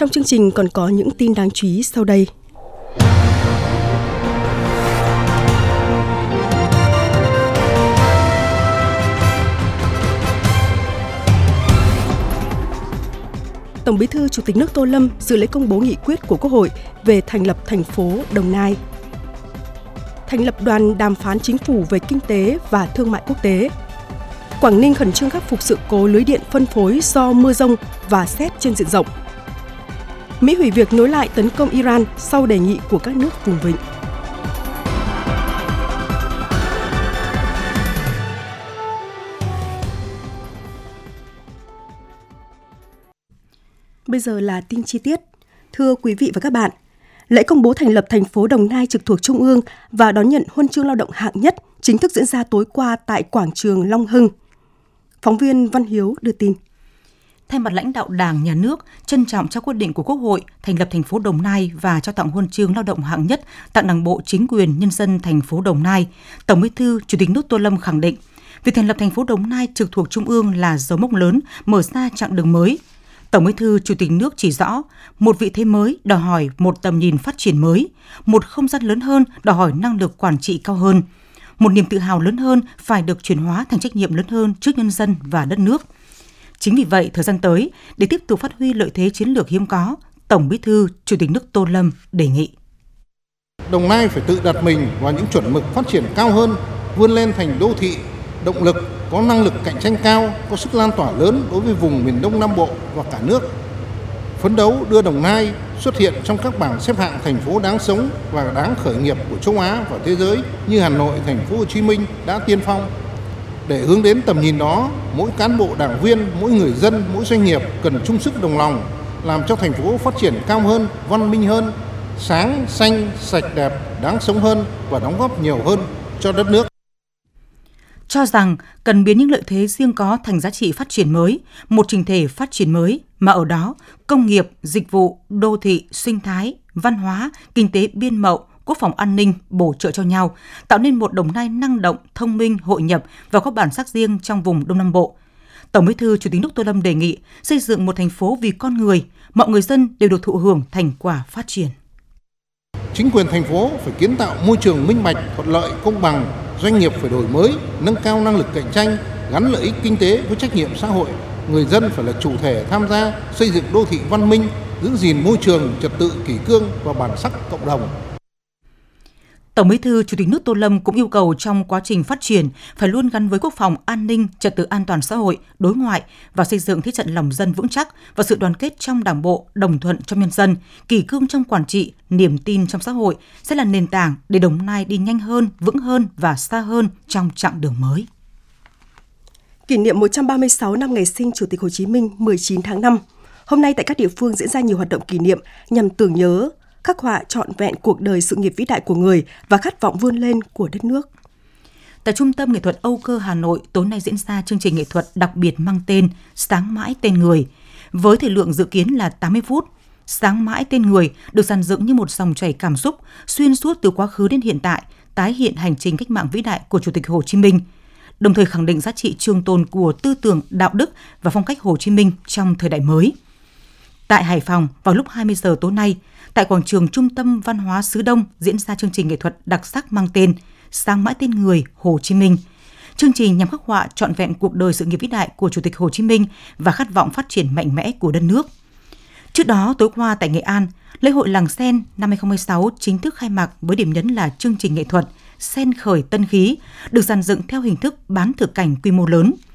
Trong chương trình còn có những tin đáng chú ý sau đây. Tổng Bí thư Chủ tịch nước Tô Lâm dự lễ công bố nghị quyết của Quốc hội về thành lập thành phố Đồng Nai. Thành lập đoàn đàm phán chính phủ về kinh tế và thương mại quốc tế. Quảng Ninh khẩn trương khắc phục sự cố lưới điện phân phối do mưa dông và sét trên diện rộng. Mỹ hủy việc nối lại tấn công Iran sau đề nghị của các nước vùng vịnh. Bây giờ là tin chi tiết. Thưa quý vị và các bạn, lễ công bố thành lập thành phố Đồng Nai trực thuộc Trung ương và đón nhận huân chương lao động hạng nhất chính thức diễn ra tối qua tại quảng trường Long Hưng. Phóng viên Văn Hiếu đưa tin. Thay mặt lãnh đạo Đảng, Nhà nước, trân trọng trao quyết định của Quốc hội thành lập thành phố Đồng Nai và trao tặng huân chương lao động hạng nhất tặng Đảng bộ, chính quyền, nhân dân thành phố Đồng Nai, Tổng Bí thư Chủ tịch nước Tô Lâm khẳng định, việc thành lập thành phố Đồng Nai trực thuộc Trung ương là dấu mốc lớn, mở ra chặng đường mới. Tổng Bí thư Chủ tịch nước chỉ rõ, một vị thế mới đòi hỏi một tầm nhìn phát triển mới, một không gian lớn hơn đòi hỏi năng lực quản trị cao hơn, một niềm tự hào lớn hơn phải được chuyển hóa thành trách nhiệm lớn hơn trước nhân dân và đất nước. Chính vì vậy, thời gian tới, để tiếp tục phát huy lợi thế chiến lược hiếm có, Tổng Bí thư Chủ tịch nước Tô Lâm đề nghị Đồng Nai phải tự đặt mình vào những chuẩn mực phát triển cao hơn, vươn lên thành đô thị động lực, có năng lực cạnh tranh cao, có sức lan tỏa lớn đối với vùng miền Đông Nam Bộ và cả nước. Phấn đấu đưa Đồng Nai xuất hiện trong các bảng xếp hạng thành phố đáng sống và đáng khởi nghiệp của châu Á và thế giới như Hà Nội, thành phố Hồ Chí Minh đã tiên phong. Để hướng đến tầm nhìn đó, mỗi cán bộ đảng viên, mỗi người dân, mỗi doanh nghiệp cần chung sức đồng lòng, làm cho thành phố phát triển cao hơn, văn minh hơn, sáng, xanh, sạch đẹp, đáng sống hơn và đóng góp nhiều hơn cho đất nước. Cho rằng cần biến những lợi thế riêng có thành giá trị phát triển mới, một chỉnh thể phát triển mới mà ở đó công nghiệp, dịch vụ, đô thị, sinh thái, văn hóa, kinh tế biên mậu, quốc phòng an ninh bổ trợ cho nhau, tạo nên một Đồng Nai năng động, thông minh, hội nhập và có bản sắc riêng trong vùng Đông Nam Bộ. Tổng Bí thư Chủ tịch nước Tô Lâm đề nghị xây dựng một thành phố vì con người, mọi người dân đều được thụ hưởng thành quả phát triển. Chính quyền thành phố phải kiến tạo môi trường minh bạch, thuận lợi, công bằng, doanh nghiệp phải đổi mới, nâng cao năng lực cạnh tranh, gắn lợi ích kinh tế với trách nhiệm xã hội. Người dân phải là chủ thể tham gia xây dựng đô thị văn minh, giữ gìn môi trường, trật tự kỷ cương và bản sắc cộng đồng. Tổng Bí thư Chủ tịch nước Tô Lâm cũng yêu cầu trong quá trình phát triển phải luôn gắn với quốc phòng, an ninh, trật tự an toàn xã hội, đối ngoại và xây dựng thế trận lòng dân vững chắc và sự đoàn kết trong Đảng bộ, đồng thuận trong nhân dân, kỷ cương trong quản trị, niềm tin trong xã hội sẽ là nền tảng để Đồng Nai đi nhanh hơn, vững hơn và xa hơn trong chặng đường mới. Kỷ niệm 136 năm ngày sinh Chủ tịch Hồ Chí Minh 19 tháng 5, hôm nay tại các địa phương diễn ra nhiều hoạt động kỷ niệm nhằm tưởng nhớ, khắc họa trọn vẹn cuộc đời sự nghiệp vĩ đại của người và khát vọng vươn lên của đất nước. Tại Trung tâm Nghệ thuật Âu Cơ Hà Nội, tối nay diễn ra chương trình nghệ thuật đặc biệt mang tên Sáng mãi tên người. Với thời lượng dự kiến là 80 phút, Sáng mãi tên người được dàn dựng như một dòng chảy cảm xúc xuyên suốt từ quá khứ đến hiện tại, tái hiện hành trình cách mạng vĩ đại của Chủ tịch Hồ Chí Minh, đồng thời khẳng định giá trị trường tồn của tư tưởng, đạo đức và phong cách Hồ Chí Minh trong thời đại mới. Tại Hải Phòng, vào lúc 20 giờ tối nay, tại quảng trường Trung tâm Văn hóa xứ Đông diễn ra chương trình nghệ thuật đặc sắc mang tên Sáng mãi tên người Hồ Chí Minh. Chương trình nhằm khắc họa trọn vẹn cuộc đời sự nghiệp vĩ đại của Chủ tịch Hồ Chí Minh và khát vọng phát triển mạnh mẽ của đất nước. Trước đó, tối qua tại Nghệ An, lễ hội Làng Sen năm 2016 chính thức khai mạc với điểm nhấn là chương trình nghệ thuật Sen khởi tân khí, được dàn dựng theo hình thức bán thực cảnh quy mô lớn.